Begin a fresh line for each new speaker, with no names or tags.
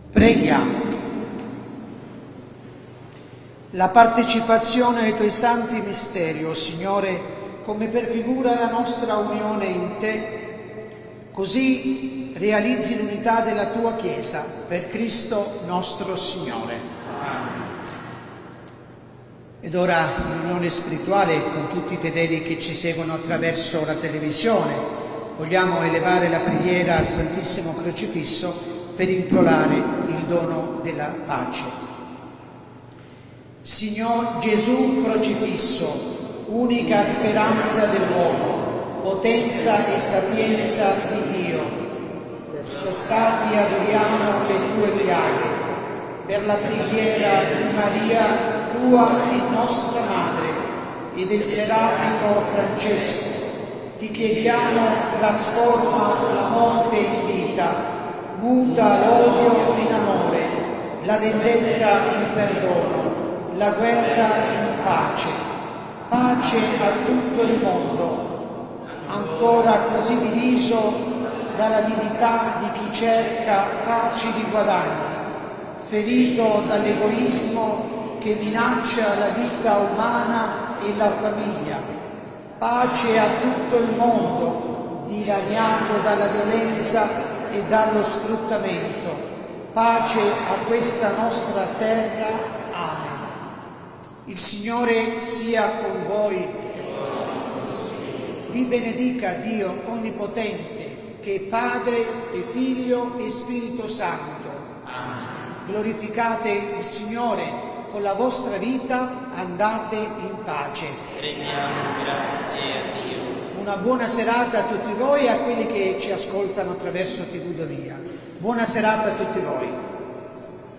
Preghiamo. La partecipazione ai Tuoi santi misteri, o Signore, come prefigura la nostra unione in Te, così realizzi l'unità della Tua Chiesa, per Cristo nostro Signore. Amen. Ed ora l'unione spirituale con tutti i fedeli che ci seguono attraverso la televisione. Vogliamo elevare la preghiera al Santissimo Crocifisso per implorare il dono della pace. Signor Gesù crocifisso, unica speranza dell'uomo, potenza e sapienza di Dio, scostati adoriamo le Tue piaghe, per la preghiera di Maria, Tua e nostra Madre, e del Serafico Francesco, Ti chiediamo, trasforma la morte in vita, muta l'odio in amore, la vendetta in perdono, la guerra in pace, pace a tutto il mondo, ancora così diviso dall'avidità di chi cerca facili guadagni, ferito dall'egoismo che minaccia la vita umana e la famiglia, pace a tutto il mondo, dilaniato dalla violenza e dallo sfruttamento, pace a questa nostra terra. Amen. Il Signore sia con voi. Vi benedica Dio Onnipotente, che è Padre e Figlio e Spirito Santo. Amen. Glorificate il Signore con la vostra vita, andate in pace.
Rendiamo grazie a Dio.
Una buona serata a tutti voi e a quelli che ci ascoltano attraverso TV Donia. Buona serata a tutti voi.